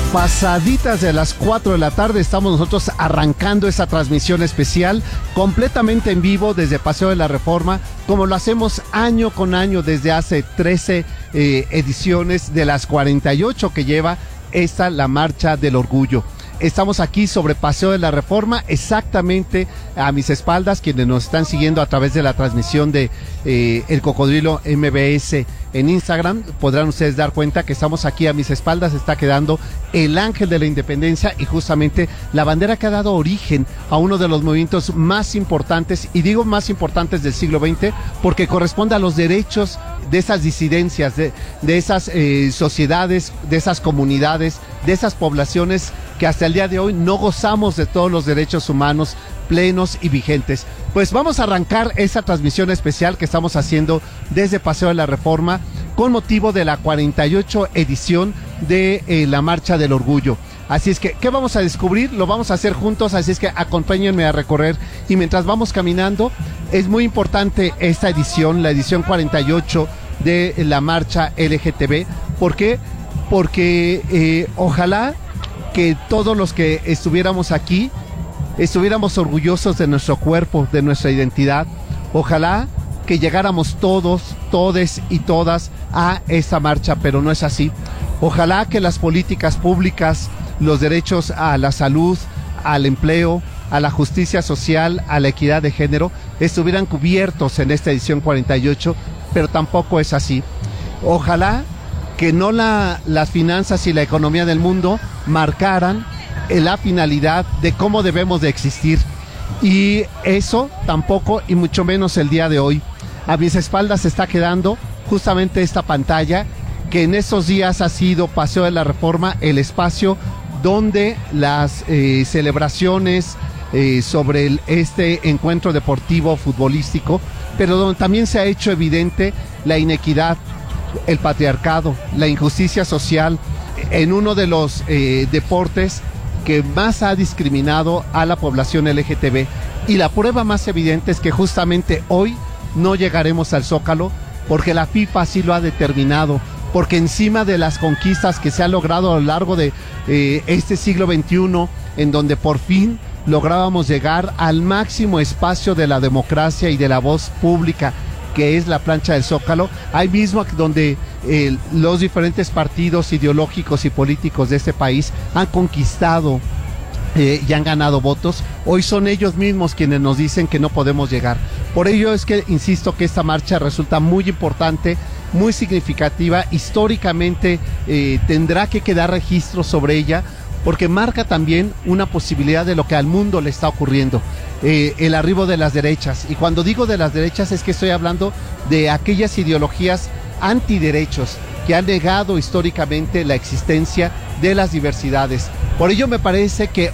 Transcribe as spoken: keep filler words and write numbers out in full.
Pasaditas de las cuatro de la tarde estamos nosotros arrancando esa transmisión especial completamente en vivo desde Paseo de la Reforma, como lo hacemos año con año desde hace trece eh, ediciones de las cuarenta y ocho que lleva esta la Marcha del Orgullo. Estamos aquí sobre Paseo de la Reforma, exactamente a mis espaldas, quienes nos están siguiendo a través de la transmisión de eh, El Cocodrilo M B S en Instagram, podrán ustedes dar cuenta que estamos aquí a mis espaldas, está quedando el Ángel de la Independencia y justamente la bandera que ha dado origen a uno de los movimientos más importantes, y digo más importantes del siglo veinte, porque corresponde a los derechos de esas disidencias, de, de esas eh, sociedades, de esas comunidades, de esas poblaciones que hasta el día de hoy no gozamos de todos los derechos humanos plenos y vigentes. Pues vamos a arrancar esa transmisión especial que estamos haciendo desde Paseo de la Reforma con motivo de la cuarenta y ocho edición de eh, la Marcha del Orgullo. Así es que, ¿qué vamos a descubrir? Lo vamos a hacer juntos, así es que acompáñenme a recorrer. Y mientras vamos caminando, es muy importante esta edición, la edición cuarenta y ocho de la Marcha L G T B. ¿Por qué? Porque eh, ojalá que todos los que estuviéramos aquí estuviéramos orgullosos de nuestro cuerpo, de nuestra identidad. Ojalá que llegáramos todos, todes y todas a esta marcha, pero no es así. Ojalá que las políticas públicas, los derechos a la salud, al empleo, a la justicia social, a la equidad de género, estuvieran cubiertos en esta edición cuarenta y ocho, pero tampoco es así. Ojalá que no la, las finanzas y la economía del mundo marcaran la finalidad de cómo debemos de existir. Y eso tampoco, y mucho menos el día de hoy. A mis espaldas está quedando justamente esta pantalla que en estos días ha sido Paseo de la Reforma, el espacio donde las eh, celebraciones eh, sobre el, este encuentro deportivo futbolístico, pero donde también se ha hecho evidente la inequidad, el patriarcado, la injusticia social en uno de los eh, deportes que más ha discriminado a la población L G T B. Y la prueba más evidente es que justamente hoy no llegaremos al Zócalo porque la FIFA así lo ha determinado, porque encima de las conquistas que se han logrado a lo largo de eh, este siglo veintiuno, en donde por fin lográbamos llegar al máximo espacio de la democracia y de la voz pública, que es la plancha del Zócalo, ahí mismo donde eh, los diferentes partidos ideológicos y políticos de este país han conquistado eh, y han ganado votos. Hoy son ellos mismos quienes nos dicen que no podemos llegar. Por ello es que insisto que esta marcha resulta muy importante, muy significativa, históricamente eh, tendrá que quedar registro sobre ella, porque marca también una posibilidad de lo que al mundo le está ocurriendo, eh, el arribo de las derechas. Y cuando digo de las derechas es que estoy hablando de aquellas ideologías antiderechos que han negado históricamente la existencia de las diversidades. Por ello me parece que